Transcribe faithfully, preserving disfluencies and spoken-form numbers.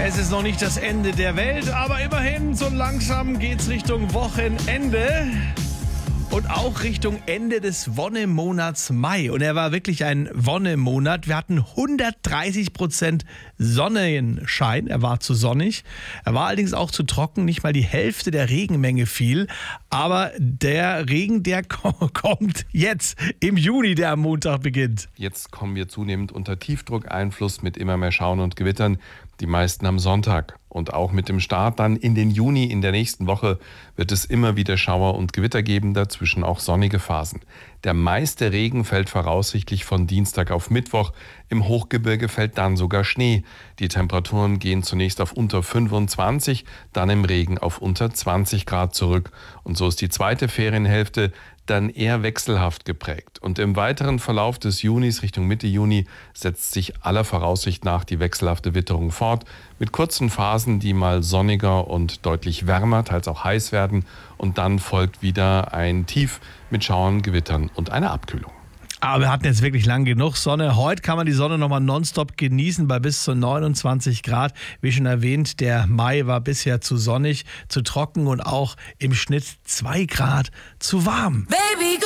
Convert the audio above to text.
Es ist noch nicht das Ende der Welt, aber immerhin so langsam geht's Richtung Wochenende. Und auch Richtung Ende des Wonnemonats Mai. Und er war wirklich ein Wonnemonat. Wir hatten hundertdreißig Prozent Sonnenschein. Er war zu sonnig. Er war allerdings auch zu trocken. Nicht mal die Hälfte der Regenmenge fiel. Aber der Regen, der kommt jetzt im Juni, der am Montag beginnt. Jetzt kommen wir zunehmend unter Tiefdruckeinfluss mit immer mehr Schauern und Gewittern. Die meisten am Sonntag. Und auch mit dem Start dann in den Juni in der nächsten Woche wird es immer wieder Schauer und Gewitter geben, dazwischen auch sonnige Phasen. Der meiste Regen fällt voraussichtlich von Dienstag auf Mittwoch. Im Hochgebirge fällt dann sogar Schnee. Die Temperaturen gehen zunächst auf unter fünfundzwanzig, dann im Regen auf unter zwanzig Grad zurück. Und so ist die zweite Ferienhälfte dann eher wechselhaft geprägt. Und im weiteren Verlauf des Junis Richtung Mitte Juni setzt sich aller Voraussicht nach die wechselhafte Witterung fort, mit kurzen Phasen, die mal sonniger und deutlich wärmer, teils auch heiß werden. Und dann folgt wieder ein Tief mit Schauern, Gewittern und einer Abkühlung. Aber wir hatten jetzt wirklich lang genug Sonne. Heute kann man die Sonne nochmal nonstop genießen bei bis zu neunundzwanzig Grad. Wie schon erwähnt, der Mai war bisher zu sonnig, zu trocken und auch im Schnitt zwei Grad zu warm. Baby.